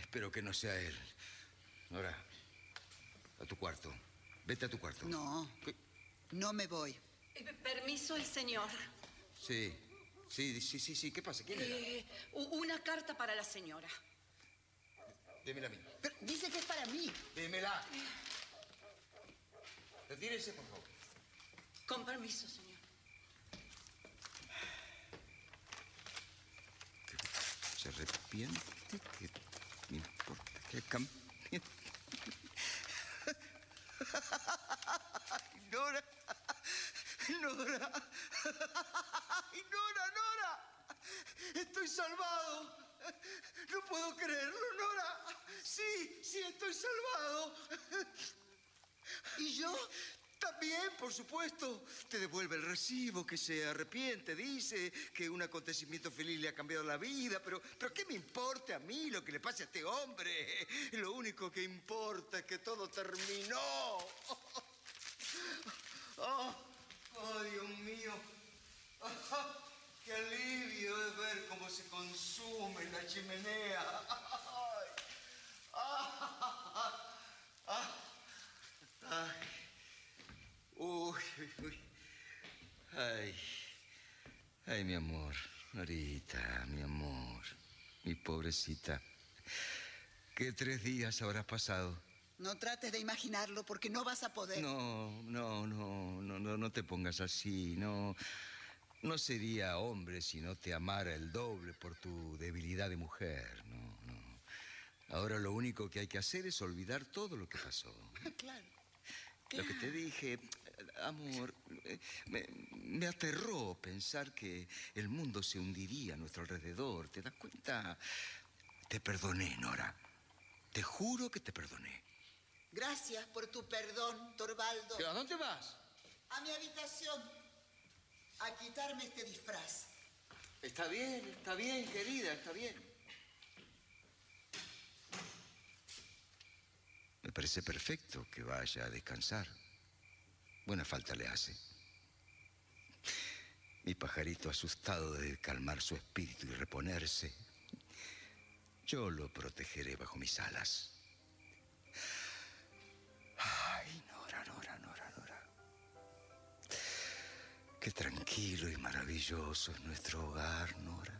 Espero que no sea él. Nora, a tu cuarto. Vete a tu cuarto. No, ¿Qué? No me voy. Permiso, el señor. Sí. ¿Qué pasa? ¿Quién era? Una carta para la señora. Démela a mí. Pero dice que es para mí. Démela. Retírese, por favor. Con permiso, señor. ¿Se arrepiente? ¿Qué me importa que cambie? Nora. Estoy salvado. No puedo creerlo, Nora. Sí, estoy salvado. ¿Y yo? También, por supuesto. Te devuelve el recibo, que se arrepiente, dice que un acontecimiento feliz le ha cambiado la vida. Pero ¿qué me importa a mí lo que le pase a este hombre? Lo único que importa es que todo terminó. Oh, Dios mío. Qué alivio es ver cómo se consume la chimenea. Ay, mi amor, Norita, mi amor, mi pobrecita. ¿Qué 3 días habrás pasado? No trates de imaginarlo porque no vas a poder. No te pongas así, no. No sería hombre si no te amara el doble por tu debilidad de mujer, no. Ahora lo único que hay que hacer es olvidar todo lo que pasó. Claro. Lo que te dije, amor, me aterró pensar que el mundo se hundiría a nuestro alrededor. ¿Te das cuenta? Te perdoné, Nora. Te juro que te perdoné. Gracias por tu perdón, Torvaldo. ¿A dónde vas? A mi habitación. A quitarme este disfraz. Está bien, querida, está bien. Me parece perfecto que vaya a descansar. Buena falta le hace. Mi pajarito asustado de calmar su espíritu y reponerse. Yo lo protegeré bajo mis alas. Ay, Nora. Qué tranquilo y maravilloso es nuestro hogar, Nora.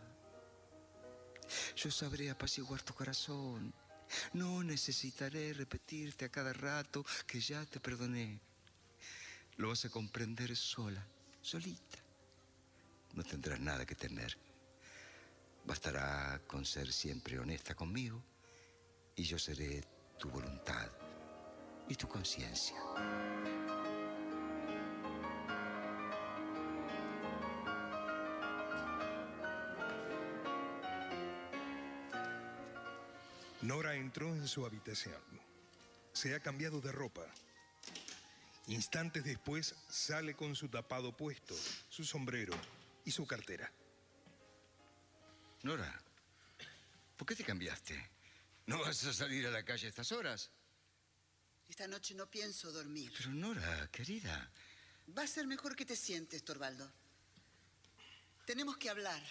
Yo sabré apaciguar tu corazón. No necesitaré repetirte a cada rato que ya te perdoné. Lo vas a comprender sola, solita. No tendrás nada que temer. Bastará con ser siempre honesta conmigo y yo seré tu voluntad y tu conciencia. Nora entró en su habitación. Se ha cambiado de ropa. Instantes después sale con su tapado puesto, su sombrero y su cartera. Nora, ¿por qué te cambiaste? ¿No vas a salir a la calle a estas horas? Esta noche no pienso dormir. Pero Nora, querida. Va a ser mejor que te sientes, Torvaldo. Tenemos que hablar.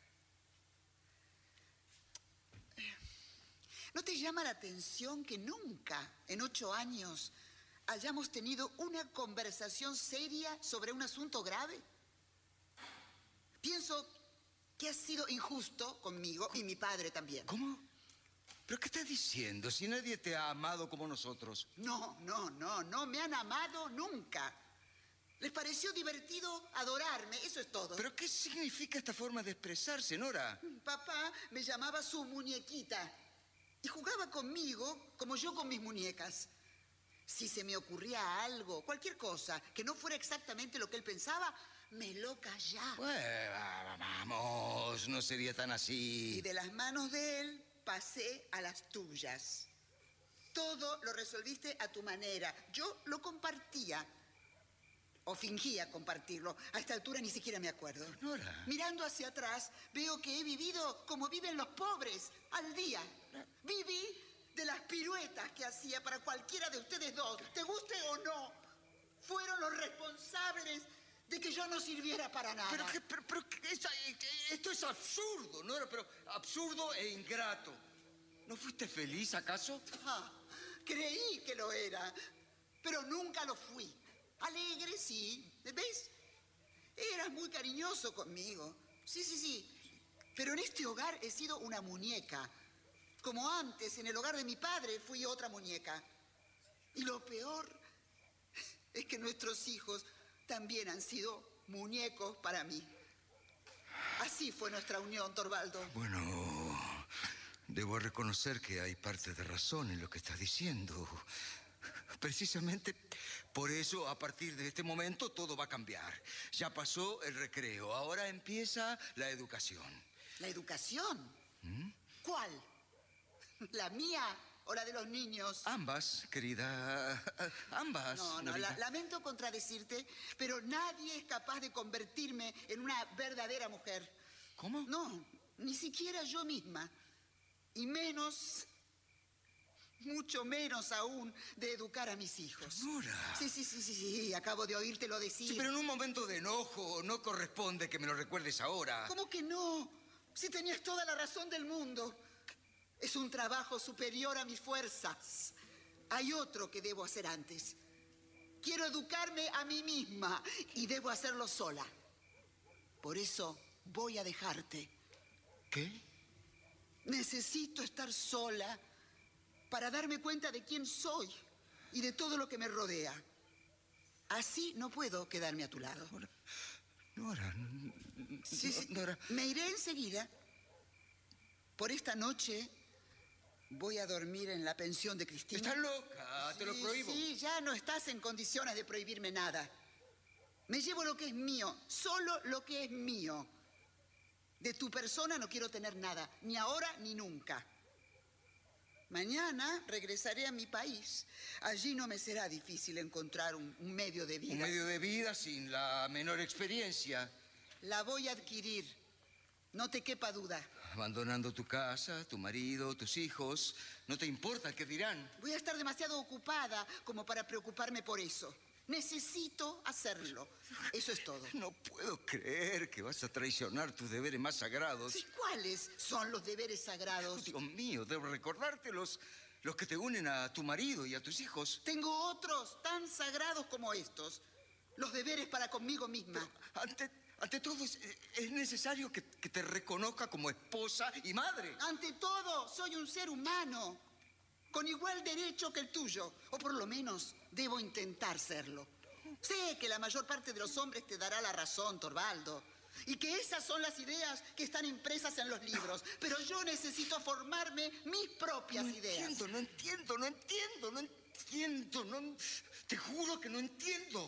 ¿No te llama la atención que nunca, en 8 años, hayamos tenido una conversación seria sobre un asunto grave? Pienso que has sido injusto conmigo y mi padre también. ¿Cómo? ¿Pero qué estás diciendo? Si nadie te ha amado como nosotros. No me han amado nunca. Les pareció divertido adorarme, eso es todo. ¿Pero qué significa esta forma de expresarse, Nora? Papá me llamaba su muñequita y jugaba conmigo como yo con mis muñecas. Si se me ocurría algo, cualquier cosa, que no fuera exactamente lo que él pensaba, me lo callaba. Bueno, vamos, no sería tan así. Y de las manos de él pasé a las tuyas. Todo lo resolviste a tu manera. Yo lo compartía. O fingía compartirlo. A esta altura ni siquiera me acuerdo. Nora. Mirando hacia atrás, veo que he vivido como viven los pobres, al día. Viví de las piruetas que hacía para cualquiera de ustedes dos, te guste o no. Fueron los responsables de que yo no sirviera para nada. Pero esto es absurdo, Nora, pero absurdo e ingrato. ¿No fuiste feliz, acaso? Ah, creí que lo era, pero nunca lo fui. Alegre, sí. ¿Ves? Eras muy cariñoso conmigo. Sí, sí, sí. Pero en este hogar he sido una muñeca. Como antes, en el hogar de mi padre, fui otra muñeca. Y lo peor es que nuestros hijos también han sido muñecos para mí. Así fue nuestra unión, Torvaldo. Bueno, debo reconocer que hay parte de razón en lo que estás diciendo. Precisamente por eso, a partir de este momento, todo va a cambiar. Ya pasó el recreo, ahora empieza la educación. ¿La educación? ¿Cuál? ¿La mía o la de los niños? Ambas, querida, ambas. No, Norita. lamento contradecirte, pero nadie es capaz de convertirme en una verdadera mujer. ¿Cómo? No, ni siquiera yo misma. Y menos, mucho menos aún, de educar a mis hijos. Nora. Sí, acabo de oírtelo decir. Sí, pero en un momento de enojo no corresponde que me lo recuerdes ahora. ¿Cómo que no? Si tenías toda la razón del mundo. Es un trabajo superior a mis fuerzas. Hay otro que debo hacer antes. Quiero educarme a mí misma y debo hacerlo sola. Por eso voy a dejarte. ¿Qué? Necesito estar sola para darme cuenta de quién soy y de todo lo que me rodea. Así no puedo quedarme a tu lado. Nora. Sí, Nora. me iré enseguida. Por esta noche voy a dormir en la pensión de Cristina. Estás loca, te lo prohíbo. Sí, ya no estás en condiciones de prohibirme nada. Me llevo lo que es mío, solo lo que es mío. De tu persona no quiero tener nada, ni ahora ni nunca. Mañana regresaré a mi país. Allí no me será difícil encontrar un medio de vida. Un medio de vida sin la menor experiencia. La voy a adquirir, no te quepa duda. Abandonando tu casa, tu marido, tus hijos. ¿No te importa qué dirán? Voy a estar demasiado ocupada como para preocuparme por eso. Necesito hacerlo. Eso es todo. No puedo creer que vas a traicionar tus deberes más sagrados. Sí, ¿cuáles son los deberes sagrados? Dios mío, debo recordarte los que te unen a tu marido y a tus hijos. Tengo otros tan sagrados como estos. Los deberes para conmigo misma. Ante todo, es necesario que te reconozca como esposa y madre. Ante todo, soy un ser humano, con igual derecho que el tuyo. O por lo menos, debo intentar serlo. Sé que la mayor parte de los hombres te dará la razón, Torvaldo. Y que esas son las ideas que están impresas en los libros. Pero yo necesito formarme mis propias ideas. No entiendo. Te juro que no entiendo.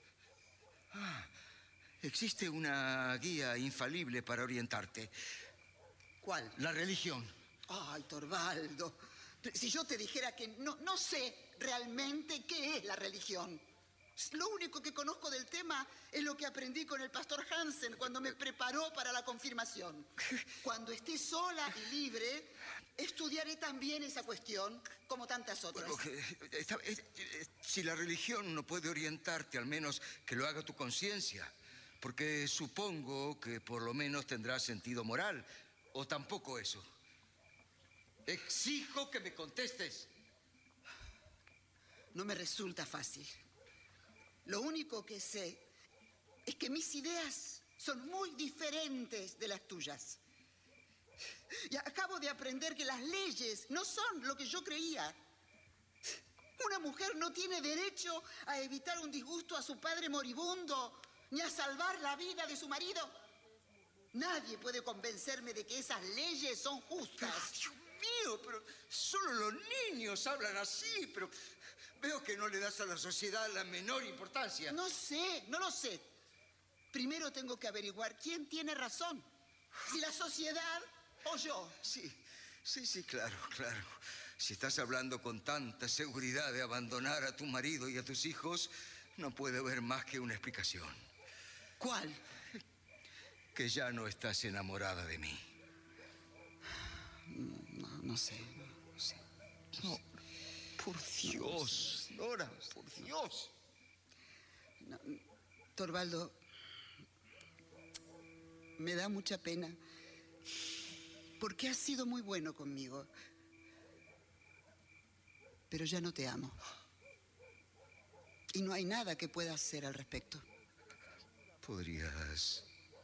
Existe una guía infalible para orientarte. ¿Cuál? La religión. Ay, Torvaldo, si yo te dijera que no sé realmente qué es la religión. Lo único que conozco del tema es lo que aprendí con el pastor Hansen cuando me preparó para la confirmación. Cuando esté sola y libre, estudiaré también esa cuestión, como tantas otras. Bueno, si la religión no puede orientarte, al menos que lo haga tu conciencia. Porque supongo que por lo menos tendrá sentido moral. ¿O tampoco eso? Exijo que me contestes. No me resulta fácil. Lo único que sé es que mis ideas son muy diferentes de las tuyas. Y acabo de aprender que las leyes no son lo que yo creía. Una mujer no tiene derecho a evitar un disgusto a su padre moribundo, ni a salvar la vida de su marido. Nadie puede convencerme de que esas leyes son justas. Dios mío, pero solo los niños hablan así, pero veo que no le das a la sociedad la menor importancia. No sé, no lo sé. Primero tengo que averiguar quién tiene razón. Si la sociedad o yo. Sí, claro. Si estás hablando con tanta seguridad de abandonar a tu marido y a tus hijos, no puede haber más que una explicación. ¿Cuál? Que ya no estás enamorada de mí. No sé. No, por Dios, Nora, por Dios. No, Torvaldo, me da mucha pena porque has sido muy bueno conmigo. pero ya no te amo. Y no hay nada que pueda hacer al respecto. ¿Podrías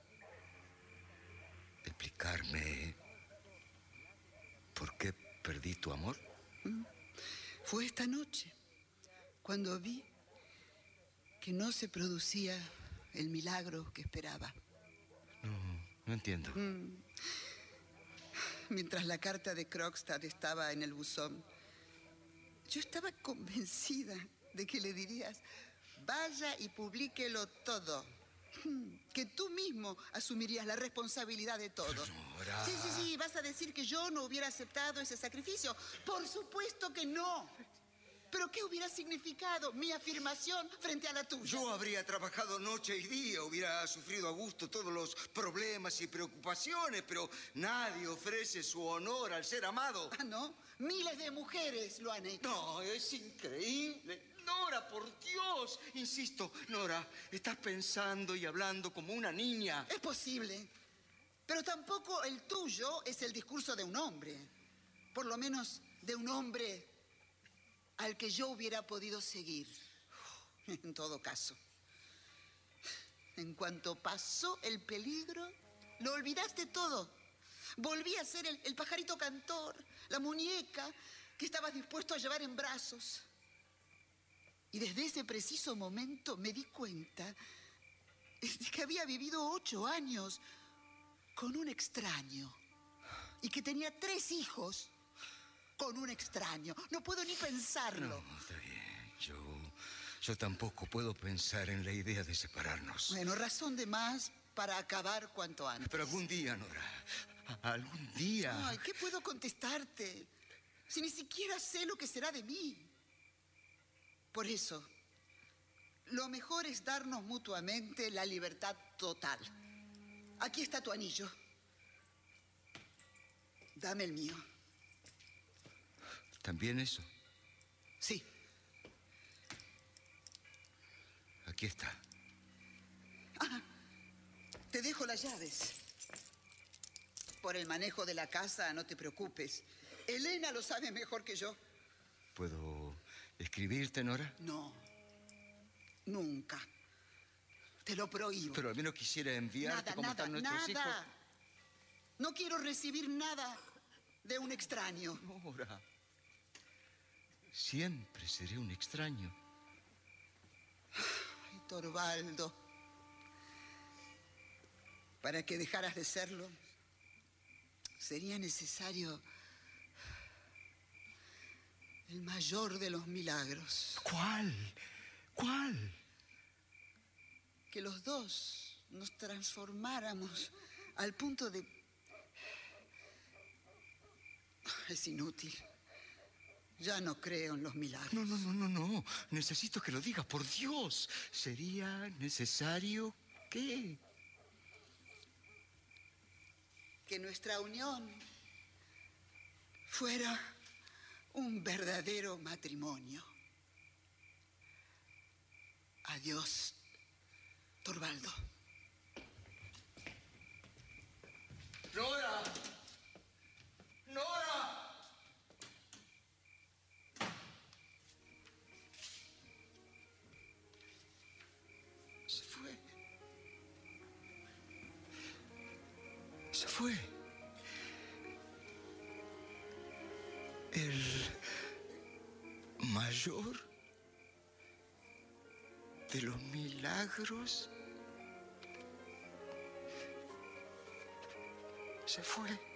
explicarme por qué perdí tu amor? Fue esta noche cuando vi que no se producía el milagro que esperaba. No entiendo. Mientras la carta de Krogstad estaba en el buzón, yo estaba convencida de que le dirías: vaya y publíquelo todo. Que tú mismo asumirías la responsabilidad de todo. Nora. Sí, vas a decir que yo no hubiera aceptado ese sacrificio. Por supuesto que no. ¿Pero qué hubiera significado mi afirmación frente a la tuya? Yo habría trabajado noche y día, hubiera sufrido a gusto todos los problemas y preocupaciones, pero nadie ofrece su honor al ser amado. Ah, ¿no? Miles de mujeres lo han hecho. No, es increíble. Nora, por Dios. Insisto, Nora, estás pensando y hablando como una niña. Es posible. Pero tampoco el tuyo es el discurso de un hombre. Por lo menos de un hombre al que yo hubiera podido seguir. En todo caso. En cuanto pasó el peligro, lo olvidaste todo. Volví a ser el pajarito cantor, la muñeca que estabas dispuesto a llevar en brazos. Y desde ese preciso momento me di cuenta de que había vivido 8 años con un extraño y que tenía 3 hijos con un extraño. No puedo ni pensarlo. No, está bien. Yo tampoco puedo pensar en la idea de separarnos. Bueno, razón de más para acabar cuanto antes. Pero algún día, Nora, algún día... Ay, ¿qué puedo contestarte? Si ni siquiera sé lo que será de mí. Por eso, lo mejor es darnos mutuamente la libertad total. Aquí está tu anillo. Dame el mío. ¿También eso? Sí. Aquí está. Te dejo las llaves. Por el manejo de la casa, no te preocupes. Elena lo sabe mejor que yo. ¿Puedo escribirte, Nora? No, nunca. Te lo prohíbo. Pero al menos quisiera enviarte cómo están nuestros hijos. No quiero recibir nada de un extraño. Nora, siempre seré un extraño. Ay, Torvaldo. Para que dejaras de serlo, sería necesario el mayor de los milagros. ¿Cuál? ¿Cuál? Que los dos nos transformáramos al punto de... Es inútil. Ya no creo en los milagros. No. Necesito que lo digas, por Dios. ¿Sería necesario qué? Que nuestra unión fuera un verdadero matrimonio. Adiós, Torvaldo. ¡Nora! ¡Nora! Se fue. Se fue. El mayor de los milagros se fue.